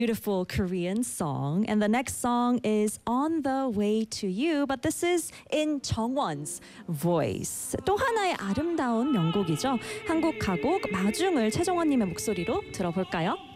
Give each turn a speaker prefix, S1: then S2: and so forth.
S1: Beautiful Korean song. And the next song is On the Way to You, but this is in 정원's voice. 또 하나의 아름다운 명곡이죠. 한국 가곡 마중을 최정원님의 목소리로 들어볼까요?